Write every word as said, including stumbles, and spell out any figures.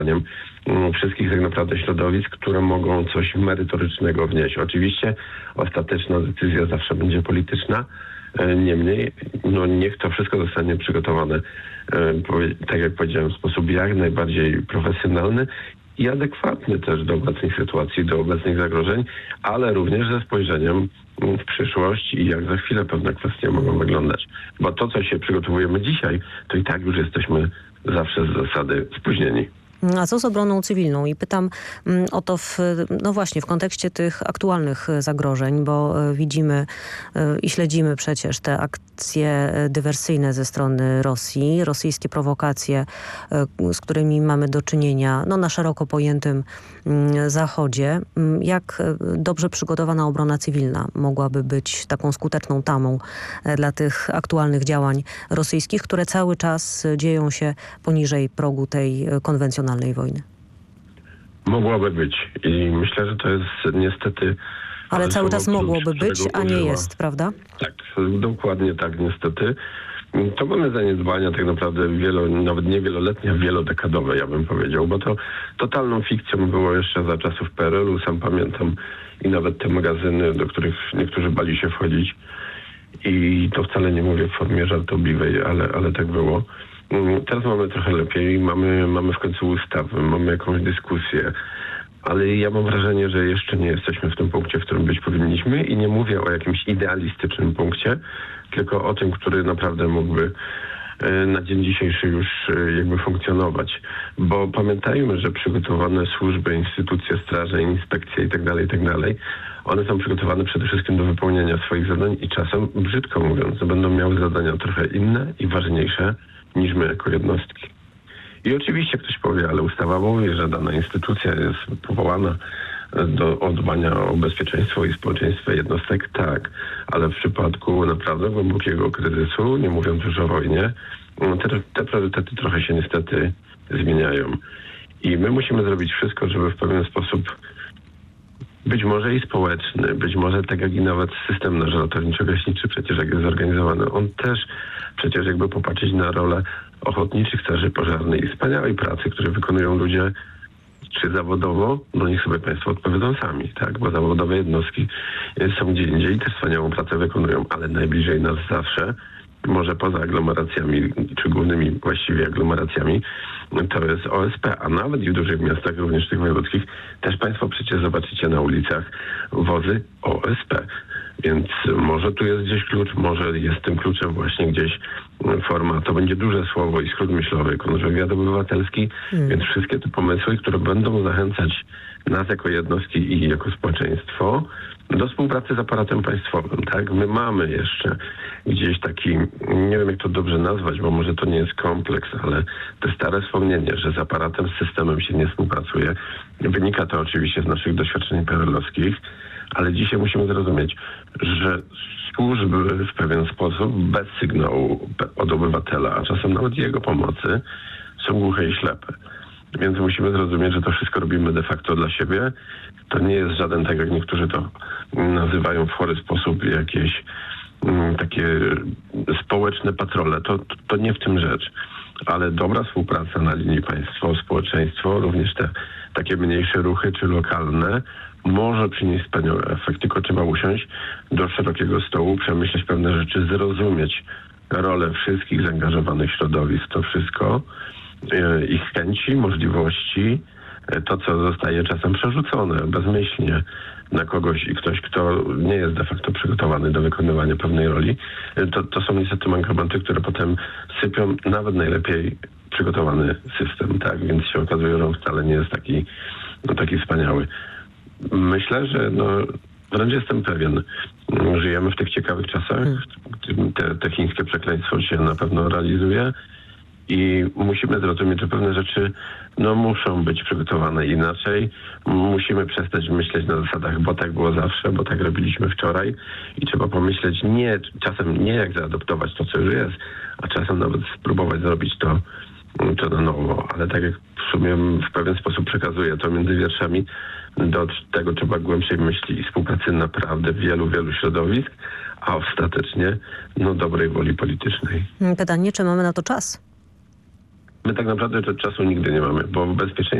wszystkich tak naprawdę środowisk, które mogą coś merytorycznego wnieść. Oczywiście ostateczna decyzja zawsze będzie polityczna, niemniej no niech to wszystko zostanie przygotowane, tak jak powiedziałem, w sposób jak najbardziej profesjonalny i adekwatny też do obecnej sytuacji, do obecnych zagrożeń, ale również ze spojrzeniem w przyszłość i jak za chwilę pewne kwestie mogą wyglądać. Bo to, co się przygotowujemy dzisiaj, to i tak już jesteśmy zawsze z zasady spóźnieni. A co z obroną cywilną? I pytam o to w, no właśnie w kontekście tych aktualnych zagrożeń, bo widzimy i śledzimy przecież te akcje dywersyjne ze strony Rosji, rosyjskie prowokacje, z którymi mamy do czynienia no, na szeroko pojętym Zachodzie. Jak dobrze przygotowana obrona cywilna mogłaby być taką skuteczną tamą dla tych aktualnych działań rosyjskich, które cały czas dzieją się poniżej progu tej konwencjonalnej wojny? Mogłaby być i myślę, że to jest niestety... Ale cały czas mogłoby być, a nie jest, prawda? Tak, dokładnie tak niestety. To mamy zaniedbania tak naprawdę wielo, nawet nie wieloletnie, a wielodekadowe, ja bym powiedział, bo to totalną fikcją było jeszcze za czasów P R L u, sam pamiętam, i nawet te magazyny, do których niektórzy bali się wchodzić. I to wcale nie mówię w formie żartobliwej, ale, ale tak było. Teraz mamy trochę lepiej, mamy, mamy w końcu ustawy, mamy jakąś dyskusję, ale ja mam wrażenie, że jeszcze nie jesteśmy w tym punkcie, w którym być powinniśmy i nie mówię o jakimś idealistycznym punkcie, tylko o tym, który naprawdę mógłby na dzień dzisiejszy już jakby funkcjonować. Bo pamiętajmy, że przygotowane służby, instytucje, straże, inspekcje itd., itd., one są przygotowane przede wszystkim do wypełniania swoich zadań i czasem, brzydko mówiąc, będą miały zadania trochę inne i ważniejsze niż my jako jednostki. I oczywiście ktoś powie, ale ustawa mówi, że dana instytucja jest powołana do dbania o bezpieczeństwo i społeczeństwo jednostek, tak, ale w przypadku naprawdę głębokiego kryzysu, nie mówiąc już o wojnie, te, te priorytety trochę się niestety zmieniają. I my musimy zrobić wszystko, żeby w pewien sposób być może i społeczny, być może tak jak i nawet system nasz ratowniczo-gaśniczy przecież jak jest zorganizowany, on też przecież jakby popatrzeć na rolę ochotniczych straży pożarnej i wspaniałej pracy, które wykonują ludzie czy zawodowo, no niech sobie państwo odpowiedzą sami, tak, bo zawodowe jednostki są gdzie indziej i też wspaniałą pracę wykonują, ale najbliżej nas zawsze, może poza aglomeracjami, czy głównymi właściwie aglomeracjami, to jest O S P, a nawet i w dużych miastach, również tych wojewódzkich, też państwo przecież zobaczycie na ulicach wozy O S P. Więc może tu jest gdzieś klucz, może jest tym kluczem właśnie gdzieś forma, to będzie duże słowo i skrót myślowy, kontrwywiad obywatelski, hmm. więc wszystkie te pomysły, które będą zachęcać nas jako jednostki i jako społeczeństwo do współpracy z aparatem państwowym, tak? My mamy jeszcze gdzieś taki, nie wiem jak to dobrze nazwać, bo może to nie jest kompleks, ale te stare wspomnienie, że z aparatem, z systemem się nie współpracuje. Wynika to oczywiście z naszych doświadczeń P R L-owskich, ale dzisiaj musimy zrozumieć, że służby w pewien sposób bez sygnału od obywatela, a czasem nawet jego pomocy, są głuche i ślepe. Więc musimy zrozumieć, że to wszystko robimy de facto dla siebie. To nie jest żaden, tak jak niektórzy to nazywają w chory sposób, jakieś mm, takie społeczne patrole. To, to, to nie w tym rzecz. Ale dobra współpraca na linii państwo-społeczeństwo, również te takie mniejsze ruchy czy lokalne, może przynieść wspaniały efekt. Tylko trzeba usiąść do szerokiego stołu, przemyśleć pewne rzeczy, zrozumieć rolę wszystkich zaangażowanych środowisk, to wszystko, ich chęci, możliwości, to, co zostaje czasem przerzucone bezmyślnie na kogoś i ktoś, kto nie jest de facto przygotowany do wykonywania pewnej roli, to, to są niestety mankamenty, które potem sypią nawet najlepiej przygotowany system, tak? Więc się okazuje, że on wcale nie jest taki, no, taki wspaniały. Myślę, że no, wręcz jestem pewien, żyjemy w tych ciekawych czasach, te, te chińskie przekleństwo się na pewno realizuje i musimy zrozumieć, że pewne rzeczy no, muszą być przygotowane inaczej. Musimy przestać myśleć na zasadach, bo tak było zawsze, bo tak robiliśmy wczoraj i trzeba pomyśleć nie, czasem nie jak zaadoptować to, co już jest, a czasem nawet spróbować zrobić to, to na nowo. Ale tak jak w sumie w pewien sposób przekazuję to między wierszami, do tego trzeba głębszej myśli i współpracy naprawdę wielu, wielu środowisk, a ostatecznie no, dobrej woli politycznej. Pytanie, czy mamy na to czas? My tak naprawdę czasu nigdy nie mamy, bo bezpieczeństwo